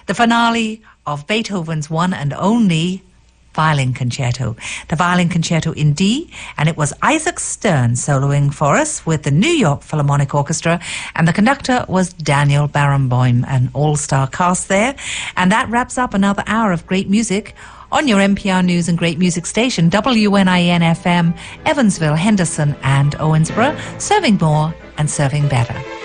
the finale of Beethoven's one and only violin concerto, the violin concerto in D, and it was Isaac Stern soloing for us with the New York Philharmonic Orchestra, and the conductor was Daniel Barenboim, an all-star cast there. And that wraps up another hour of great music on your NPR News and Great Music station, WNIN FM, Evansville, Henderson and Owensboro, serving more and serving better.